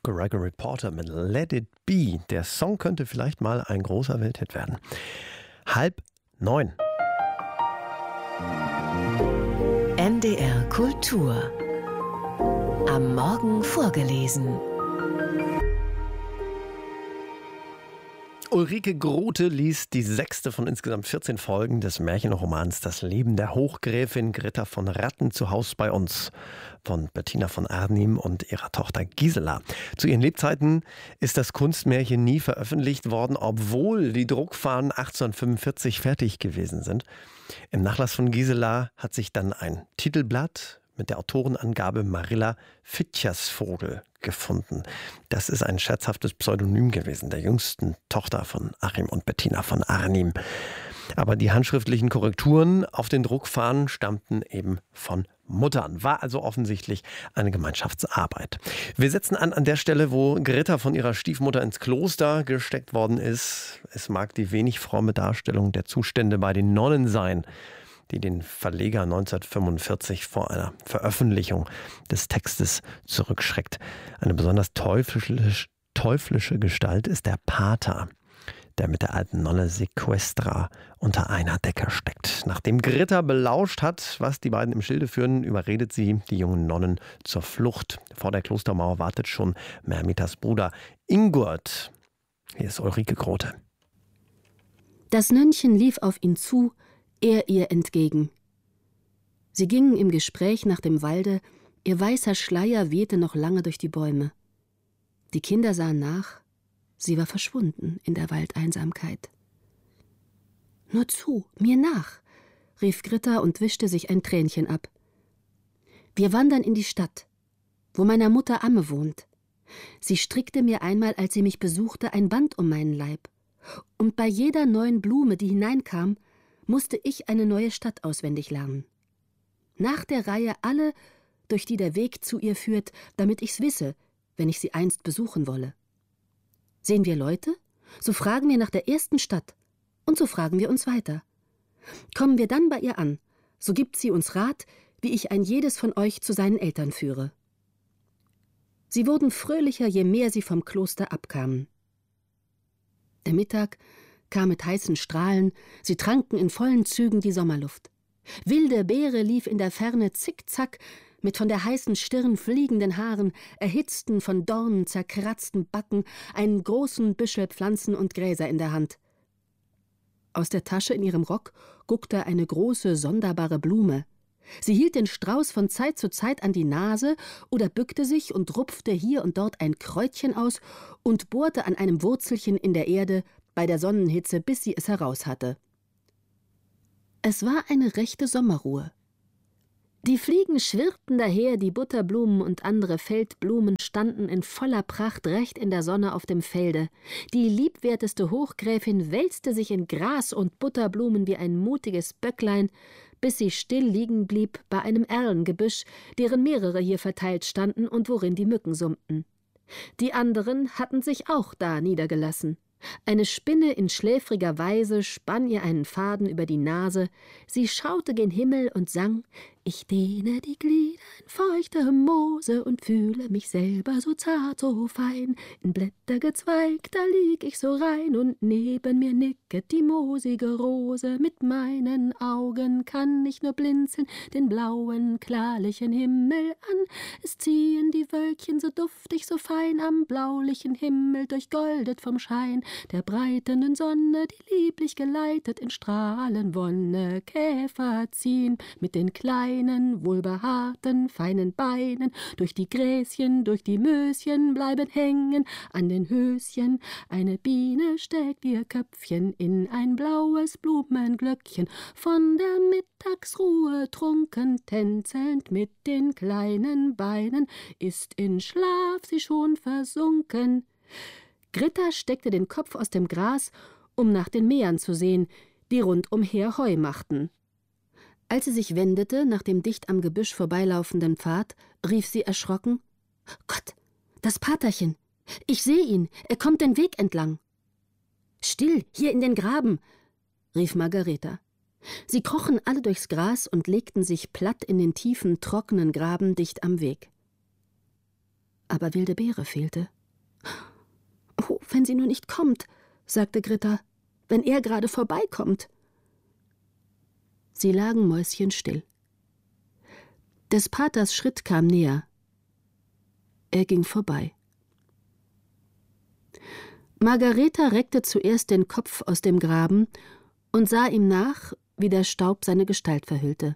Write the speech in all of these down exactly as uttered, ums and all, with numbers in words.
Gregory Porter mit Let It Be. Der Song könnte vielleicht mal ein großer Welthit werden. Halb neun. N D R Kultur. Am Morgen vorgelesen. Ulrike Grote liest die sechste von insgesamt vierzehn Folgen des Märchenromans Das Leben der Hochgräfin Gritta von Ratten zu Haus bei uns von Bettina von Arnim und ihrer Tochter Gisela. Zu ihren Lebzeiten ist das Kunstmärchen nie veröffentlicht worden, obwohl die Druckfahnen achtzehnhundertfünfundvierzig fertig gewesen sind. Im Nachlass von Gisela hat sich dann ein Titelblatt mit der Autorenangabe Marilla Fitchersvogel gefunden. Das ist ein scherzhaftes Pseudonym gewesen, der jüngsten Tochter von Achim und Bettina von Arnim. Aber die handschriftlichen Korrekturen auf den Druckfahnen stammten eben von Muttern. War also offensichtlich eine Gemeinschaftsarbeit. Wir setzen an an der Stelle, wo Gritta von ihrer Stiefmutter ins Kloster gesteckt worden ist. Es mag die wenig fromme Darstellung der Zustände bei den Nonnen sein, die den Verleger neunzehnhundertfünfundvierzig vor einer Veröffentlichung des Textes zurückschreckt. Eine besonders teuflisch, teuflische Gestalt ist der Pater, der mit der alten Nonne Sequestra unter einer Decke steckt. Nachdem Gritta belauscht hat, was die beiden im Schilde führen, überredet sie die jungen Nonnen zur Flucht. Vor der Klostermauer wartet schon Mermitas Bruder Ingurt. Hier ist Ulrike Grote. Das Nönnchen lief auf ihn zu, er ihr entgegen. Sie gingen im Gespräch nach dem Walde, ihr weißer Schleier wehte noch lange durch die Bäume. Die Kinder sahen nach, sie war verschwunden in der Waldeinsamkeit. »Nur zu, mir nach«, rief Gritta und wischte sich ein Tränchen ab. »Wir wandern in die Stadt, wo meiner Mutter Amme wohnt. Sie strickte mir einmal, als sie mich besuchte, ein Band um meinen Leib. Und bei jeder neuen Blume, die hineinkam, musste ich eine neue Stadt auswendig lernen. Nach der Reihe alle, durch die der Weg zu ihr führt, damit ich's wisse, wenn ich sie einst besuchen wolle. Sehen wir Leute, so fragen wir nach der ersten Stadt, und so fragen wir uns weiter. Kommen wir dann bei ihr an, so gibt sie uns Rat, wie ich ein jedes von euch zu seinen Eltern führe.« Sie wurden fröhlicher, je mehr sie vom Kloster abkamen. Der Mittag kam mit heißen Strahlen, sie tranken in vollen Zügen die Sommerluft. Wilde Beere lief in der Ferne zickzack, mit von der heißen Stirn fliegenden Haaren, erhitzten, von Dornen zerkratzten Backen, einen großen Büschel Pflanzen und Gräser in der Hand. Aus der Tasche in ihrem Rock guckte eine große, sonderbare Blume. Sie hielt den Strauß von Zeit zu Zeit an die Nase oder bückte sich und rupfte hier und dort ein Kräutchen aus und bohrte an einem Wurzelchen in der Erde bei der Sonnenhitze, bis sie es heraus hatte. Es war eine rechte Sommerruhe. Die Fliegen schwirrten daher, die Butterblumen und andere Feldblumen standen in voller Pracht recht in der Sonne auf dem Felde. Die liebwerteste Hochgräfin wälzte sich in Gras und Butterblumen wie ein mutiges Böcklein, bis sie still liegen blieb bei einem Erlengebüsch, deren mehrere hier verteilt standen und worin die Mücken summten. Die anderen hatten sich auch da niedergelassen. Eine Spinne in schläfriger Weise spann ihr einen Faden über die Nase, sie schaute gen Himmel und sang: »Ich dehne die Glieder in feuchtem Moose und fühle mich selber so zart, so fein. In Blättergezweig, da lieg ich so rein und neben mir nicket die moosige Rose. Mit meinen Augen kann ich nur blinzeln den blauen, klarlichen Himmel an. Es ziehen die Wölkchen so duftig, so fein am blaulichen Himmel, durchgoldet vom Schein der breitenden Sonne, die lieblich geleitet in Strahlen Wonne. Käfer ziehen mit den kleinen, wohlbehaarten, feinen Beinen durch die Gräschen, durch die Möschen bleiben hängen an den Höschen. Eine Biene steckt ihr Köpfchen in ein blaues Blumenglöckchen, von der Mittagsruhe trunken, tänzelnd mit den kleinen Beinen, ist in Schlaf sie schon versunken. Gritta steckte den Kopf aus dem Gras, um nach den Mähern zu sehen, die rundumher Heu machten. Als sie sich wendete nach dem dicht am Gebüsch vorbeilaufenden Pfad, rief sie erschrocken: »Gott, das Paterchen! Ich sehe ihn, er kommt den Weg entlang!« »Still, hier in den Graben«, rief Margareta. Sie krochen alle durchs Gras und legten sich platt in den tiefen, trockenen Graben dicht am Weg. aber Wilde Beere fehlte. »Oh, wenn sie nur nicht kommt«, sagte Gritta, »wenn er gerade vorbeikommt.« Sie lagen mäuschenstill. Des Paters Schritt kam näher. Er ging vorbei. Margareta reckte zuerst den Kopf aus dem Graben und sah ihm nach, wie der Staub seine Gestalt verhüllte.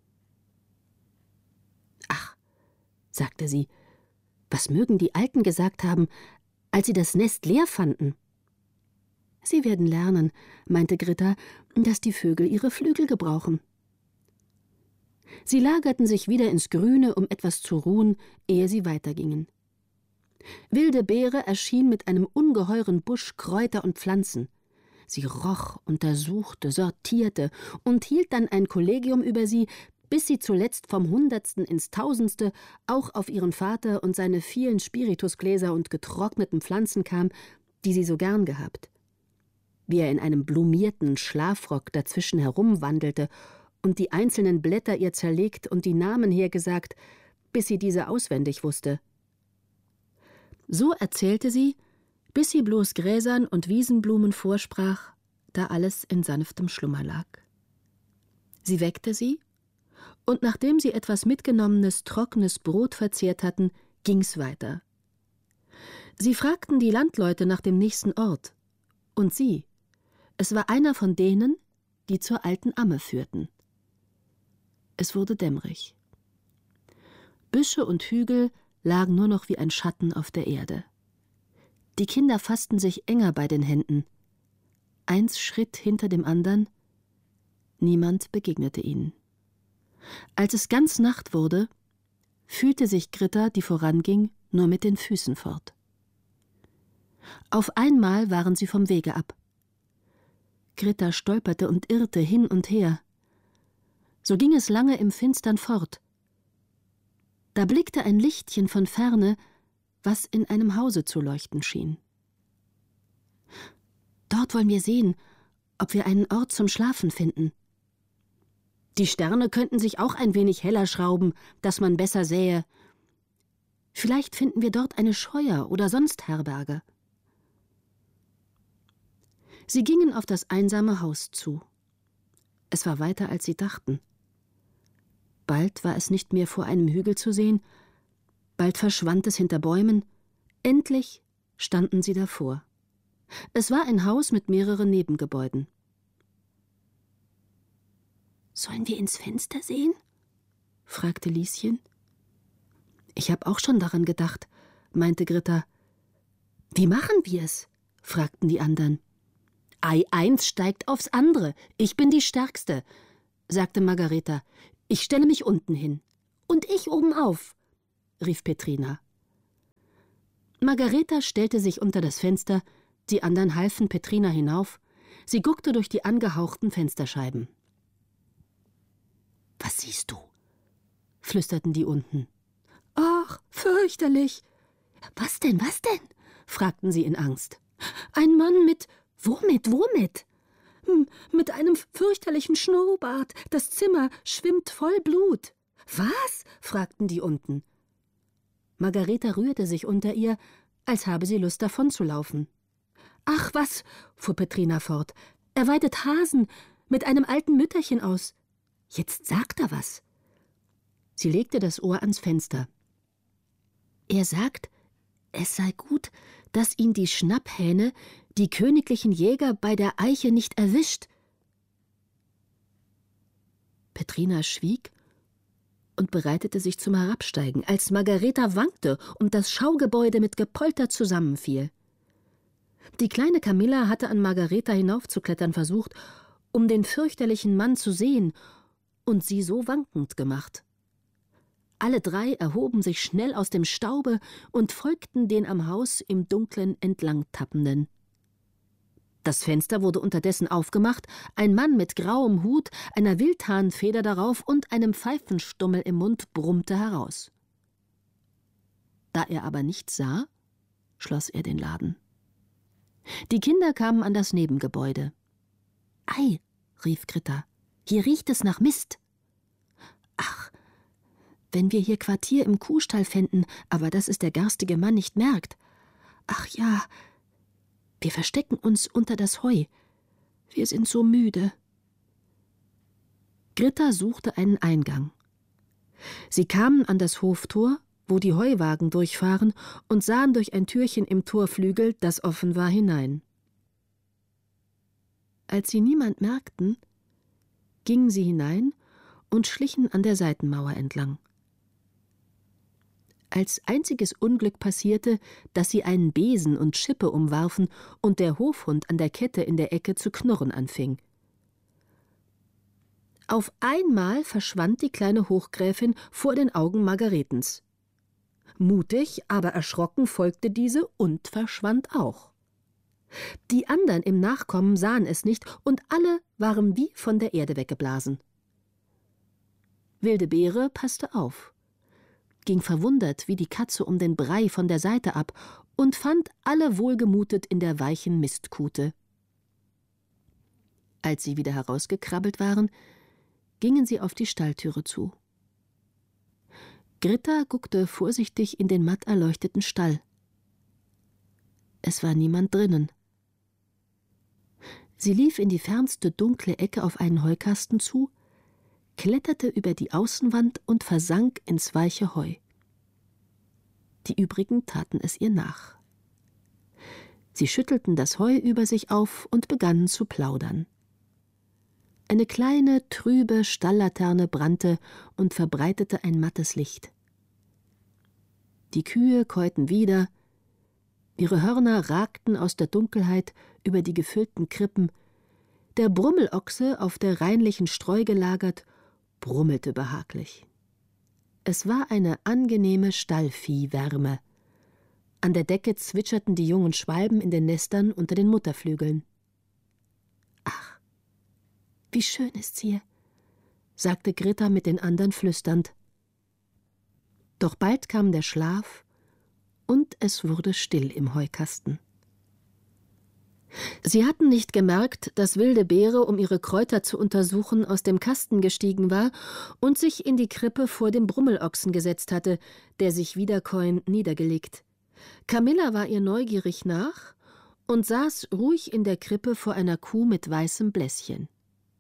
»Ach«, sagte sie, »was mögen die Alten gesagt haben, als sie das Nest leer fanden?« »Sie werden lernen«, meinte Gritta, »dass die Vögel ihre Flügel gebrauchen.« Sie lagerten sich wieder ins Grüne, um etwas zu ruhen, ehe sie weitergingen. Wilde Beere erschien mit einem ungeheuren Busch Kräuter und Pflanzen. Sie roch, untersuchte, sortierte und hielt dann ein Kollegium über sie, bis sie zuletzt vom Hundertsten ins Tausendste auch auf ihren Vater und seine vielen Spiritusgläser und getrockneten Pflanzen kam, die sie so gern gehabt. Wie er in einem blumierten Schlafrock dazwischen herumwandelte und die einzelnen Blätter ihr zerlegt und die Namen hergesagt, bis sie diese auswendig wusste. So erzählte sie, bis sie bloß Gräsern und Wiesenblumen vorsprach, da alles in sanftem Schlummer lag. Sie weckte sie, und nachdem sie etwas mitgenommenes, trockenes Brot verzehrt hatten, ging's weiter. Sie fragten die Landleute nach dem nächsten Ort, und sie, es war einer von denen, die zur alten Amme führten. Es wurde dämmerig. Büsche und Hügel lagen nur noch wie ein Schatten auf der Erde. Die Kinder fassten sich enger bei den Händen. Eins schritt hinter dem andern. Niemand begegnete ihnen. Als es ganz Nacht wurde, fühlte sich Gritta, die voranging, nur mit den Füßen fort. Auf einmal waren sie vom Wege ab. Gritta stolperte und irrte hin und her. So ging es lange im Finstern fort. Da blickte ein Lichtchen von ferne, was in einem Hause zu leuchten schien. »Dort wollen wir sehen, ob wir einen Ort zum Schlafen finden. Die Sterne könnten sich auch ein wenig heller schrauben, dass man besser sähe. Vielleicht finden wir dort eine Scheuer oder sonst Herberge.« Sie gingen auf das einsame Haus zu. Es war weiter, als sie dachten. Bald war es nicht mehr vor einem Hügel zu sehen, bald verschwand es hinter Bäumen, endlich standen sie davor. Es war ein Haus mit mehreren Nebengebäuden. »Sollen wir ins Fenster sehen?« fragte Lieschen. »Ich habe auch schon daran gedacht«, meinte Gritta. »Wie machen wir's?« fragten die anderen. »Ei, eins steigt aufs andere. Ich bin die Stärkste«, sagte Margareta. »Ich stelle mich unten hin.« »Und ich oben auf«, rief Petrina. Margareta stellte sich unter das Fenster, die anderen halfen Petrina hinauf. Sie guckte durch die angehauchten Fensterscheiben. »Was siehst du?« flüsterten die unten. »Ach, fürchterlich!« »Was denn, was denn?« fragten sie in Angst. »Ein Mann mit... Womit, womit?« »Mit einem fürchterlichen Schnurrbart. Das Zimmer schwimmt voll Blut.« »Was?« fragten die unten. Margareta rührte sich unter ihr, als habe sie Lust davonzulaufen. »Ach was«, fuhr Petrina fort, »er weidet Hasen mit einem alten Mütterchen aus. Jetzt sagt er was.« Sie legte das Ohr ans Fenster. »Er sagt, es sei gut, dass ihn die Schnapphähne, die königlichen Jäger, bei der Eiche nicht erwischt.« Petrina schwieg und bereitete sich zum Herabsteigen, als Margareta wankte und das Schaugebäude mit Gepolter zusammenfiel. Die kleine Camilla hatte an Margareta hinaufzuklettern versucht, um den fürchterlichen Mann zu sehen, und sie so wankend gemacht. Alle drei erhoben sich schnell aus dem Staube und folgten den am Haus im Dunklen entlang tappenden. Das Fenster wurde unterdessen aufgemacht, ein Mann mit grauem Hut, einer Wildhahnfeder darauf und einem Pfeifenstummel im Mund brummte heraus. Da er aber nichts sah, schloss er den Laden. Die Kinder kamen an das Nebengebäude. »Ei«, rief Gritta, »hier riecht es nach Mist.« »Ach, Wenn wir hier Quartier im Kuhstall fänden, aber dass es der garstige Mann nicht merkt. Ach ja, wir verstecken uns unter das Heu. Wir sind so müde. Gritta suchte einen Eingang. Sie kamen an das Hoftor, wo die Heuwagen durchfahren, und sahen durch ein Türchen im Torflügel, das offen war, hinein. Als sie niemand merkten, gingen sie hinein und schlichen an der Seitenmauer entlang. Als einziges Unglück passierte, dass sie einen Besen und Schippe umwarfen und der Hofhund an der Kette in der Ecke zu knurren anfing. Auf einmal verschwand die kleine Hochgräfin vor den Augen Margaretens. Mutig, aber erschrocken folgte diese und verschwand auch. Die anderen im Nachkommen sahen es nicht und alle waren wie von der Erde weggeblasen. Wilde Beere passte auf, ging verwundert wie die Katze um den Brei von der Seite ab und fand alle wohlgemutet in der weichen Mistkute. Als sie wieder herausgekrabbelt waren, gingen sie auf die Stalltüre zu. Gritta guckte vorsichtig in den matt erleuchteten Stall. Es war niemand drinnen. Sie lief in die fernste dunkle Ecke auf einen Heukasten zu, kletterte über die Außenwand und versank ins weiche Heu. Die übrigen taten es ihr nach. Sie schüttelten das Heu über sich auf und begannen zu plaudern. Eine kleine, trübe Stalllaterne brannte und verbreitete ein mattes Licht. Die Kühe käuten wieder, ihre Hörner ragten aus der Dunkelheit über die gefüllten Krippen, der Brummelochse, auf der reinlichen Streu gelagert, brummelte behaglich. Es war eine angenehme Stallviehwärme. An der Decke zwitscherten die jungen Schwalben in den Nestern unter den Mutterflügeln. »Ach, wie schön ist's hier«, sagte Gritta mit den anderen flüsternd. Doch bald kam der Schlaf und es wurde still im Heukasten. Sie hatten nicht gemerkt, dass Wilde Beere, um ihre Kräuter zu untersuchen, aus dem Kasten gestiegen war und sich in die Krippe vor dem Brummelochsen gesetzt hatte, der sich wiederkäuend niedergelegt. Camilla war ihr neugierig nach und saß ruhig in der Krippe vor einer Kuh mit weißem Blässchen.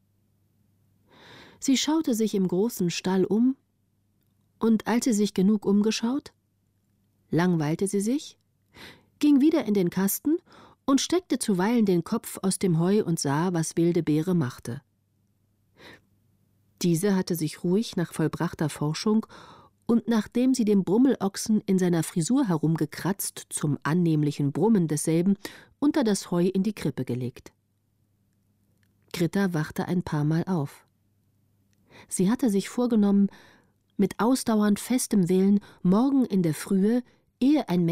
Sie schaute sich im großen Stall um, und als sie sich genug umgeschaut, langweilte sie sich, ging wieder in den Kasten und steckte zuweilen den Kopf aus dem Heu und sah, was Wilde Beere machte. Diese hatte sich ruhig nach vollbrachter Forschung und nachdem sie dem Brummelochsen in seiner Frisur herumgekratzt, zum annehmlichen Brummen desselben, unter das Heu in die Krippe gelegt. Gritta wachte ein paar Mal auf. Sie hatte sich vorgenommen, mit ausdauernd festem Willen morgen in der Frühe, ehe ein